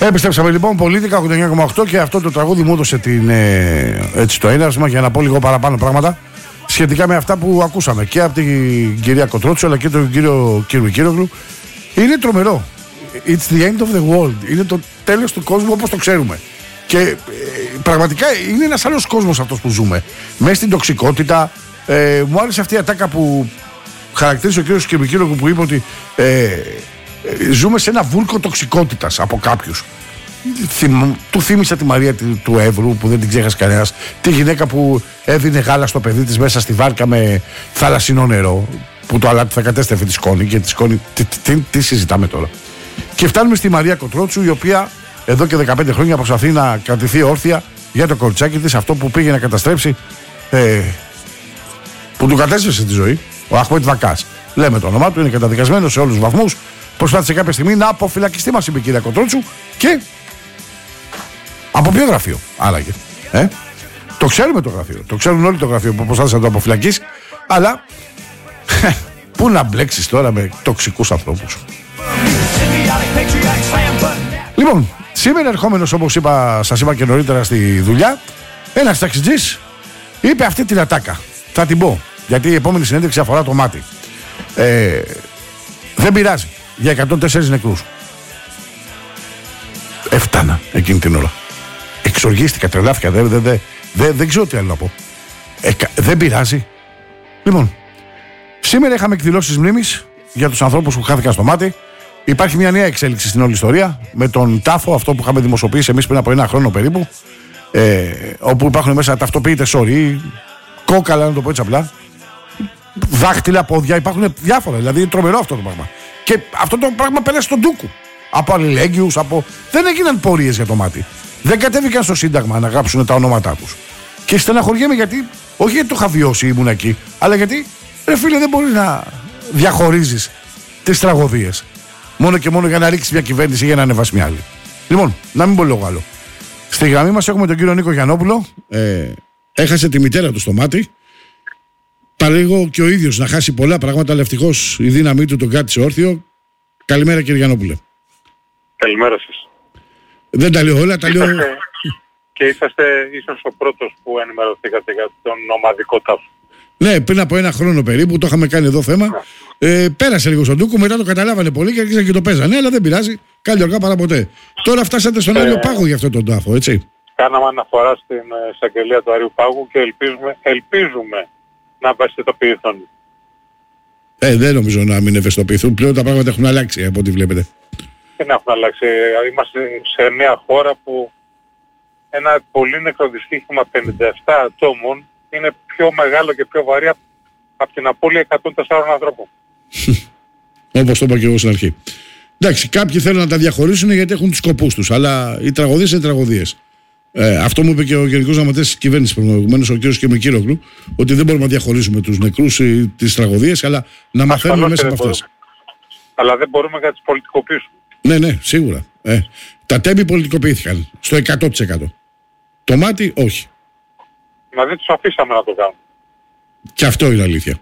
Επιστρέψαμε λοιπόν, Πολίτικα 89,8, και αυτό το τραγούδι μου έδωσε έτσι το έναυσμα για να πω λίγο παραπάνω πράγματα σχετικά με αυτά που ακούσαμε και από την κυρία Κοτρότσου αλλά και τον κύριο Κυρογλου. Είναι τρομερό. It's the end of the world. Είναι το τέλος του κόσμου όπως το ξέρουμε. Και πραγματικά είναι ένας άλλος κόσμος αυτός που ζούμε. Μέσα στην τοξικότητα. Μου άρεσε αυτή η ατάκα που χαρακτήρισε ο κύριος Κυρογλου που είπε ότι ζούμε σε ένα βούρκο τοξικότητας από κάποιους. Του θύμισα τη Μαρία του Εύρου που δεν την ξέχασε κανένας, τη γυναίκα που έδινε γάλα στο παιδί της μέσα στη βάρκα με θαλασσινό νερό, που το αλάτι θα κατέστρεφε τη σκόνη, και τη σκόνη τι συζητάμε τώρα. Και φτάνουμε στη Μαρία Κοτρότσου, η οποία εδώ και 15 χρόνια προσπαθεί να κρατηθεί όρθια για το κοριτσάκι της, αυτό που πήγε να καταστρέψει, που του κατέστρεψε τη ζωή, ο Αχμέτ Βακάς. Λέμε το όνομά του, είναι καταδικασμένο σε όλους τους βαθμούς. Προσπάθησε κάποια στιγμή να αποφυλακιστεί, μας είπε η κυρία Κοτρότσου, και από ποιο γραφείο άραγε? Το ξέρουμε το γραφείο, το ξέρουν όλοι το γραφείο που προσπάθησε να το αποφυλακίσει, αλλά πού να μπλέξεις τώρα με τοξικούς ανθρώπους. Λοιπόν, σήμερα ερχόμενος, όπως σας είπα και νωρίτερα στη δουλειά, ένας ταξιτζής είπε αυτή την ατάκα. Θα την πω, γιατί η επόμενη συνέντευξη αφορά το μάτι. Δεν πειράζει, για 104 νεκρούς. Έφτανα εκείνη την ώρα. Εξοργίστηκα, τρελάθηκα, δεν ξέρω τι άλλο να πω. Δεν πειράζει. Λοιπόν, σήμερα είχαμε εκδηλώσεις μνήμης για τους ανθρώπους που χάθηκαν στο μάτι. Υπάρχει μια νέα εξέλιξη στην όλη ιστορία με τον τάφο, αυτό που είχαμε δημοσιοποιήσει εμείς πριν από ένα χρόνο περίπου, όπου υπάρχουν μέσα ταυτοποιητές όροι, κόκαλα, να το πω έτσι απλά, δάχτυλα, πόδια, υπάρχουν διάφορα. Δηλαδή είναι τρομερό αυτό το πράγμα. Και αυτό το πράγμα πέρασε στον ντούκου. Από αλληλέγγυους, δεν έγιναν πορείες για το μάτι. Δεν κατέβηκαν στο Σύνταγμα να γράψουν τα ονόματά τους. Και στεναχωριέμαι γιατί, όχι γιατί το είχα βιώσει, ήμουν εκεί, αλλά γιατί, ρε φίλε, δεν μπορείς να διαχωρίζεις τις τραγωδίες. Μόνο και μόνο για να ρίξεις μια κυβέρνηση ή για να ανεβάσει μια άλλη. Λοιπόν, να μην πω λόγο άλλο. Στη γραμμή μας έχουμε τον κύριο Νίκο Γιαννόπουλο. Έχασε τη μητέρα του στο μάτι. Παραλίγο και ο ίδιος να χάσει πολλά πράγματα, αλλά ευτυχώς η δύναμή του τον κράτησε όρθιο. Καλημέρα, κύριε Γιαννόπουλε. Καλημέρα σας. Δεν τα λέω όλα, τα λέω. Και είσαστε ίσως ο πρώτος που ενημερωθήκατε για τον ομαδικό τάφο. Ναι, πριν από ένα χρόνο περίπου, το είχαμε κάνει εδώ θέμα. Πέρασε λίγο στον ντούκο, μετά το καταλάβανε πολύ και άρχισαν και το παίζανε, αλλά δεν πειράζει. Καλή αργά παρά ποτέ. Τώρα φτάσατε στον Άριο Πάγο για αυτόν τον τάφο, έτσι. Κάναμε αναφορά στην εισαγγελία του Άριου Πάγου και ελπίζουμε να ευαισθητοποιηθούν. Δεν νομίζω να μην ευαισθητοποιηθούν. Πλέον τα πράγματα έχουν αλλάξει από ό,τι βλέπετε. Δεν έχουν αλλάξει. Είμαστε σε μια χώρα που ένα πολύ νεκρό δυστύχημα 57 ατόμων είναι πιο μεγάλο και πιο βαρύ από την απώλεια 104 ανθρώπων. Όπως το είπα και εγώ στην αρχή. Εντάξει, κάποιοι θέλουν να τα διαχωρίσουν γιατί έχουν τους σκοπούς τους, αλλά οι τραγωδίες είναι τραγωδίες. Αυτό μου είπε και ο Γενικός Γραμματέας της Κυβέρνησης προηγουμένως, ο κ. Κυρογλου, ότι δεν μπορούμε να διαχωρίσουμε τους νεκρούς ή τις τραγωδίες, αλλά να μαθαίνουμε μέσα από αυτές. Αλλά δεν μπορούμε να τις πολιτικοποιήσουμε. Ναι, σίγουρα. Τα τέμπη πολιτικοποιήθηκαν στο 100%. Το μάτι, όχι. Μα δεν τους αφήσαμε να το κάνουν. Και αυτό είναι αλήθεια.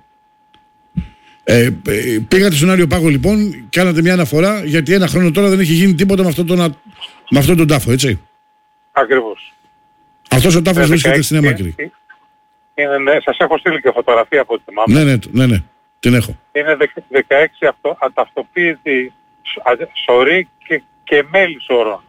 Πήγατε στον Άριο Πάγο λοιπόν, κάνατε μια αναφορά, γιατί ένα χρόνο τώρα δεν έχει γίνει τίποτα με αυτόν τον τάφο, έτσι. Ακριβώς. Αυτός ο τάφος βρίσκεται στην Έμακρη. Ναι, σας έχω στείλει και φωτογραφία από ό,τι θυμάμαι. Ναι, την έχω. Είναι 16 αταυτοποίητοι σωροί και μέλη σωρών.